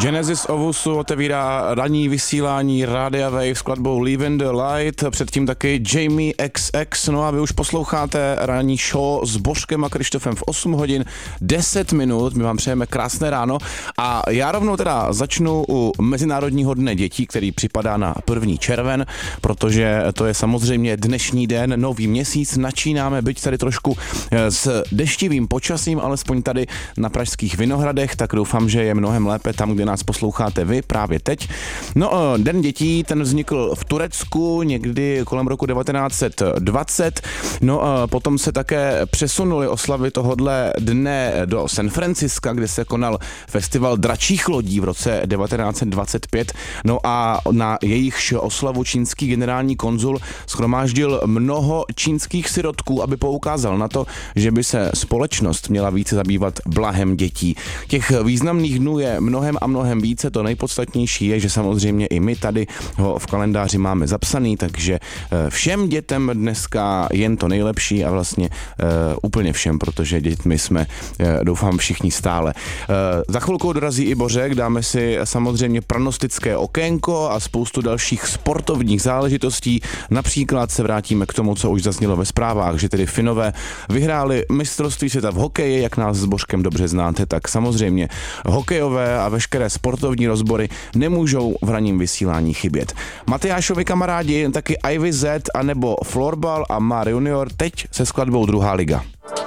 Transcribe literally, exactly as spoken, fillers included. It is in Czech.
Genesis Ovusu otevírá ranní vysílání Rádia Wave s skladbou Live in the Light, předtím taky Jamie X X, no a vy už posloucháte ranní show s Božkem a Krištofem v osm hodin deset minut, my vám přejeme krásné ráno a já rovnou teda začnu u Mezinárodního dne dětí, který připadá na první červen, protože to je samozřejmě dnešní den, nový měsíc, načínáme, byť tady trošku s deštivým počasím, alespoň tady na pražských Vinohradech, tak doufám, že je mnohem lépe tam, kde nás posloucháte vy právě teď. No, Den dětí, ten vznikl v Turecku někdy kolem roku devatenáct set dvacet, no potom se také přesunuli oslavy tohodle dne do San Franciska, kde se konal festival dračích lodí v roce devatenáct set dvacet pět, no a na jejichž oslavu čínský generální konzul shromáždil mnoho čínských sirotků, aby poukázal na to, že by se společnost měla více zabývat blahem dětí. Těch významných dnů je mnohem a mnohem více, to nejpodstatnější je, že samozřejmě i my tady ho v kalendáři máme zapsaný, takže všem dětem dneska jen to nejlepší a vlastně uh, úplně všem, protože dětmi jsme, uh, doufám, všichni stále. Uh, za chvilku dorazí i Bořek, dáme si samozřejmě prognostické okénko a spoustu dalších sportovních záležitostí. Například se vrátíme k tomu, co už zaznělo ve zprávách, že tedy Finové vyhráli mistrovství světa v hokeji, jak nás s Božkem dobře znáte, tak samozřejmě hokejové a veškeré sportovní rozbory nemůžou v ranním vysílání chybět. Matyášovi kamarádi, taky Ivy Z, anebo Florbal a Mar Junior teď se skladbou Druhá liga.